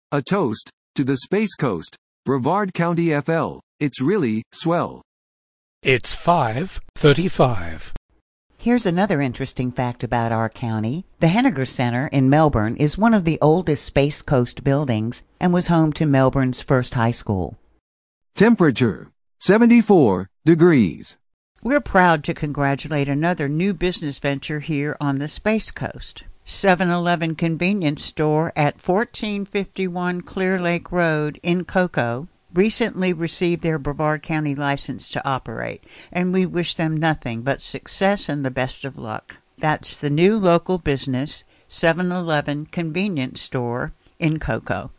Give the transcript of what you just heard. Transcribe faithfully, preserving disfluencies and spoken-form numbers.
A toast to the Space Coast, Brevard County F L. It's really swell. It's five thirty-five. Here's another interesting fact about our county. The Henniger Center in Melbourne is one of the oldest Space Coast buildings and was home to Melbourne's first high school. Temperature, seventy-four degrees. We're proud to congratulate another new business venture here on the Space Coast. seven eleven Convenience Store at fourteen fifty-one Clear Lake Road in Cocoa recently received their Brevard County license to operate, and we wish them nothing but success and the best of luck. That's the new local business, seven eleven Convenience Store in Cocoa.